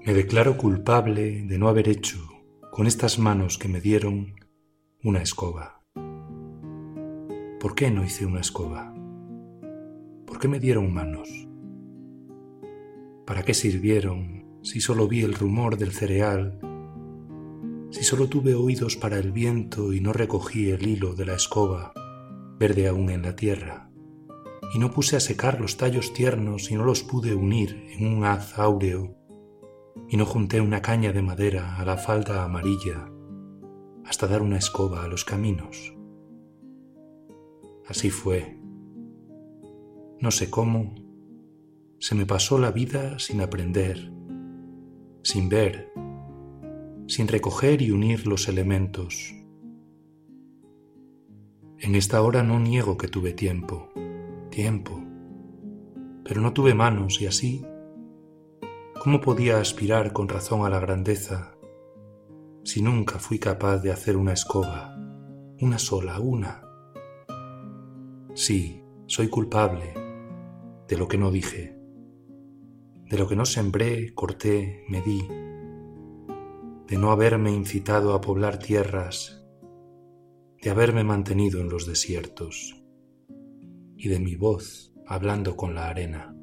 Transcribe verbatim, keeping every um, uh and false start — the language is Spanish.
Me declaro culpable de no haber hecho con estas manos que me dieron una escoba. ¿Por qué no hice una escoba? ¿Por qué me dieron manos? ¿Para qué sirvieron si solo vi el rumor del cereal? Si solo tuve oídos para el viento y no recogí el hilo de la escoba, verde aún en la tierra, y no puse a secar los tallos tiernos y no los pude unir en un haz áureo, y no junté una caña de madera a la falda amarilla hasta dar una escoba a los caminos. Así fue. No sé cómo, se me pasó la vida sin aprender, sin ver, sin recoger y unir los elementos. En esta hora no niego que tuve tiempo, tiempo, pero no tuve manos y así, ¿cómo podía aspirar con razón a la grandeza si nunca fui capaz de hacer una escoba, una sola, una? Sí, soy culpable de lo que no dije, de lo que no sembré, corté, medí, de no haberme incitado a poblar tierras, de haberme mantenido en los desiertos y de mi voz hablando con la arena.